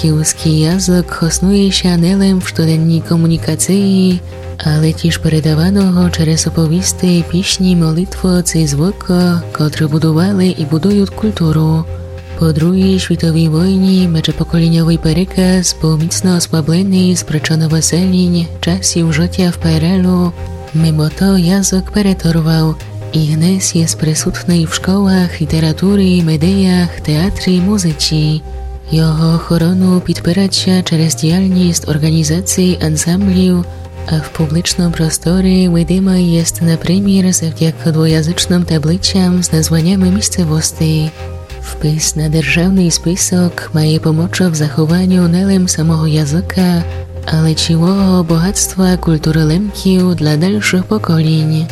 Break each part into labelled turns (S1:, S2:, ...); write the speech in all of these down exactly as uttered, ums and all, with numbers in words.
S1: Lemkівський язик хоснує ще не лим в щоденній комунікації, але тіж передаваного через оповісти, пісні, молитву цей звук, котрі будували і будують культуру. Po druhej światowej wojnie międzypokoleniowy переказ був міцно ослаблений з причин веселінь часів життя в пе ер елу. Mimo to язик переторвав і гнес є присутній в школах, літературі, медіях, театрі, музиці. Його охорону підпирача через діяльність організацій, ансамблів, а в публічному просторі видима є, наприклад, завдяки двоязичним табличам з названнями місцевостей. Wpis na державний список має помочь в захованню не лим самого язика, але цілого багатства культури лемків для дальших поколінь.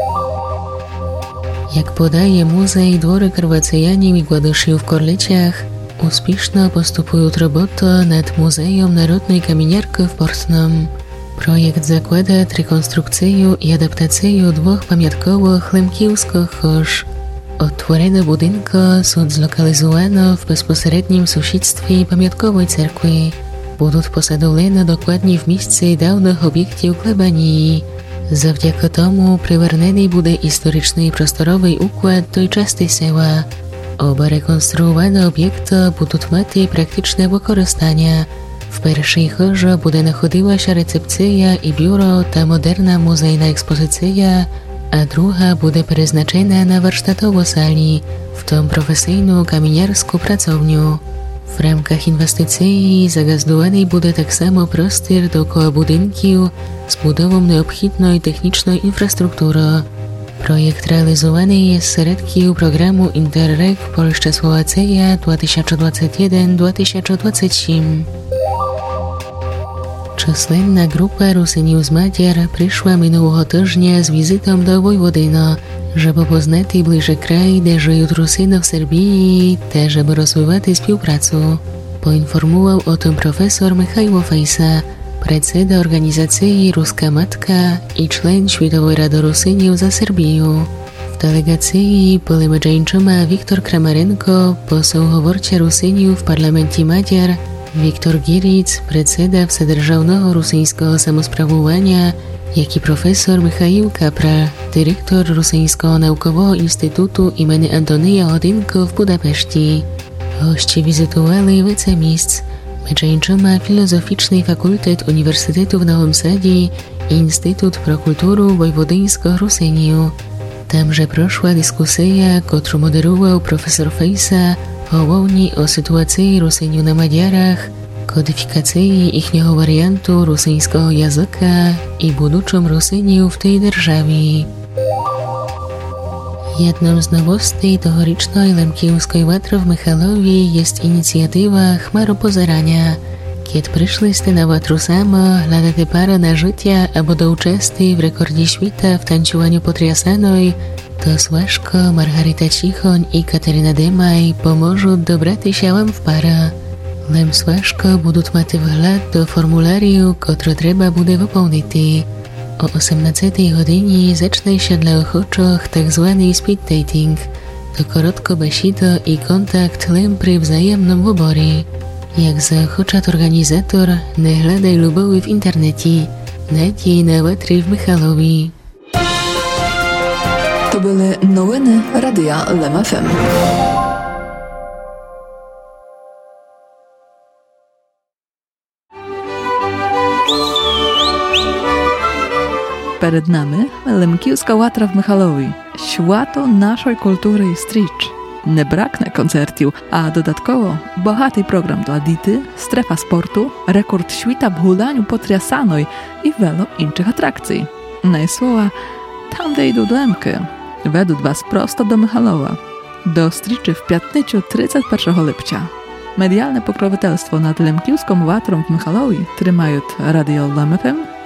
S1: Як подає музей двори карвацеянів і гладушів в Корличах, успішно поступують роботи над музеєм народної камінярки в Портном. Projekt zakłada rekonstrukcję i adaptację dwóch pamiątkowych lемківських хож. Odtworzone budynki są zlokalizowane w bezpośrednim sąsiedztwie pamiątkowej cerkwi. Będą posadowane dokładnie w miejsce dawnych obiektów plebanii. Zawdzięki temu przywarnany będzie historyczny i prostorowy układ tej części sela. Oba rekonstruowane obiekty będą mieć praktyczne wykorzystania. W pierwszej chorze będzie znajdowała się recepcja i biuro ta moderna muzejna ekspozycja, a druga będzie przeznaczona na warsztatową salę, w tym profesjonalną kamieniarską pracownię. W ramach inwestycji zagazdowany będzie tak samo prostor dookoła budynków z budową необхідної technicznej infrastruktury. Projekt realizowany jest z środków programu Interreg Polska-Słowacja dwa tysiące dwudziesty pierwszy do dwa tysiące dwudziestego trzeciego. Численна група русинів з Мадяр прийшла минулого тижня з візитом до Войводина, щоб познати ближче край, де живуть русини в Сербії, та щоб розвивати співпрацю. Поінформував о tym професор Михайло Фейса, председа організації «Руська матка» і член Світової ради русинів за Сербію. В делегації були між іншими Віктор Крамаренко, посол говорча русинів в парламенті Мадяр, Wiktor Giric, predseda Wседержавного Rusyńskiego Samosprawowania, jak i profesor Michał Kapra, dyrektor Rusyńskiego Naukowego Instytutu imienia Antonija Hodynko w Budapeszcie. Goście wizytowali wiele miejsc, między innymi Filozoficzny Fakultet Uniwersytetu w Nowym Sadzie i Instytut Pro Kulturu Wojwodyńskiego Rusyniu. Tamże proszła dyskusja, którą moderował profesor Fejsa, Połowni o sytuacji Rusyniu na Madziarach, kodyfikacji ichniego wariantu rusyńskiego języka i buduczym Rusyniu w tej державі. Jedną z nowości tegorocznej Lemkівської watry w Michalowie jest inicjatywa Chmaropozerania. Kiedy przyszliście na watru samo, hľadáte parę na życie albo do uczestni w rekordzie świata w tańczowaniu potriasanej, to Słaszko, Margarita Cichoń i Kateryna Demaj pomożą dobrać się wam w parę. Lem Słaszko będą mieć wgląd do formularium, który trzeba będzie wypełnić. O osiemnastej godzinie zacznie się dla ochoczych tak zwany speed dating. To krótko besido i kontakt lem przy wzajemnym wyborze. Jak zaochocza organizator, nie hľadaj lubowy w internecie. Najdź na watry w Michalowie.
S2: To były nowiny Radia Lem ef em. Перед нами Лемківська ватра в Михайлові. Święto naszej kultury i stricz. Nie braknie koncertów, a dodatkowo bogaty program dla dity, strefa sportu, rekord świata w hulaniu potriasanej i wielu innych atrakcji. No i słowa, tam gdzie idą Lemki, według was prosto do Michalowa. Do striczy w piątnicę trzydziestego pierwszego lipca. Medialne pokroviteľstvo nad Lemkівськą watrą w Michalowie trzymają Radio Lem ef em